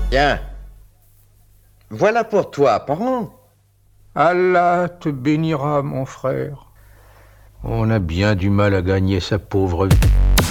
Tiens, voilà pour toi, prends. Allah te bénira, mon frère. On a bien du mal à gagner sa pauvre vie.